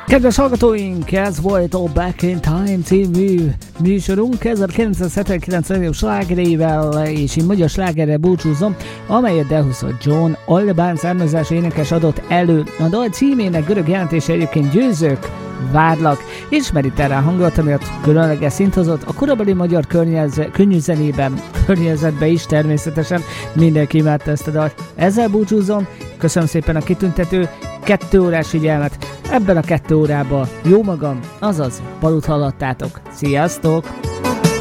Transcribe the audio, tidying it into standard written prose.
Kedves hallgatóink, ez volt a Back in Time című műsorunk 1979 legjobb slágereivel, és én magyar slágerrel búcsúzom, amelyet Dehuszot John albán származású énekes adott elő. A dal címének görög jelentése egyébként győzők várlak. Ismeritek rá hangot, amiatt különleges szint hozott a korabeli magyar környezetben is természetesen. Mindenki imádta ezt a dalt. Ezzel búcsúzom, köszönöm szépen a kitüntető 2 órás figyelmet. Ebben a 2 órában jó magam, azaz Balut hallottátok. Sziasztok!